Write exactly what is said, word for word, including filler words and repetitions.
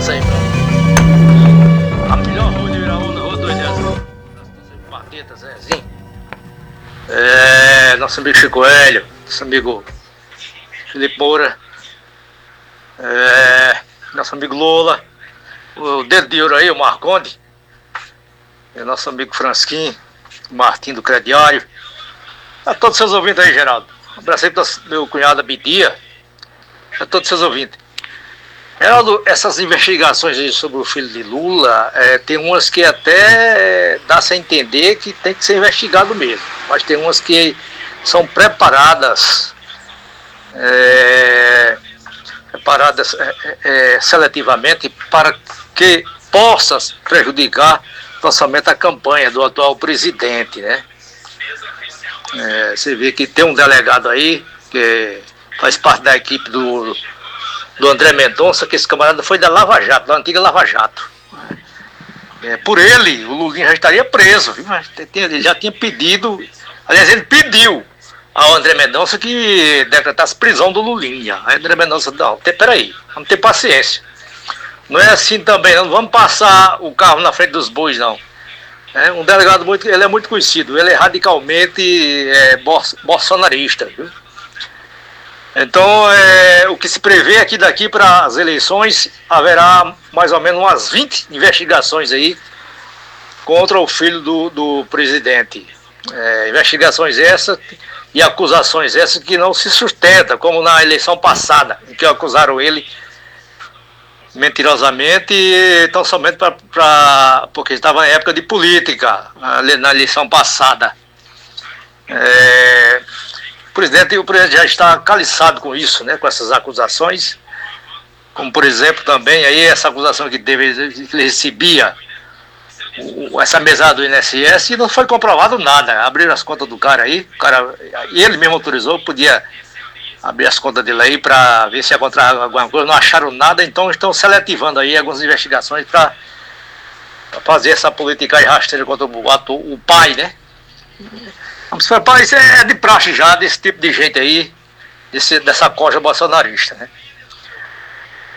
essa aí, meu. A melhor rua de Viraúna, rua dois Zezinho. Bateta, Zezinho. É, nosso amigo Chico Hélio, nosso amigo Felipe Moura, é, nosso amigo Lola, o Dedo de Ouro aí, o Marconde, é, nosso amigo Fransquim, Martim do Crediário, a todos os seus ouvintes aí, Geraldo. Um abraço aí para meu cunhado Abidia, a todos os seus ouvintes. Geraldo, essas investigações aí sobre o filho de Lula, é, tem umas que até dá-se a entender que tem que ser investigado mesmo, mas tem umas que são preparadas, é, preparadas é, é, seletivamente para que possa prejudicar totalmente a campanha do atual presidente, né? É, você vê que tem um delegado aí que faz parte da equipe do do André Mendonça, que esse camarada foi da Lava Jato, da antiga Lava Jato. É, por ele, o Lulinha já estaria preso, viu? Mas ele já tinha pedido, aliás, ele pediu ao André Mendonça que decretasse prisão do Lulinha. Aí o André Mendonça, não, peraí, vamos ter paciência. Não é assim também, não vamos passar o carro na frente dos bois, não. É, um delegado, muito, ele é muito conhecido, ele é radicalmente é, bolsonarista, viu? Então, é, o que se prevê é que daqui para as eleições haverá mais ou menos umas vinte investigações aí contra o filho do, do presidente. É, investigações essas e acusações essas que não se sustentam, como na eleição passada, em que acusaram ele mentirosamente, tão somente pra, pra, porque estava na época de política, na eleição passada. É, O presidente, o presidente já está caliçado com isso, né, com essas acusações, como por exemplo também aí essa acusação que, teve, que ele recebia o, essa mesada do I N S S e não foi comprovado nada. Abriram as contas do cara aí, o cara, ele mesmo autorizou, podia abrir as contas dele aí para ver se encontraram alguma coisa, não acharam nada, então estão seletivando aí algumas investigações para fazer essa política aí rasteira contra o, o pai, né? Isso é de praxe já, desse tipo de gente aí, desse, dessa coja bolsonarista, né?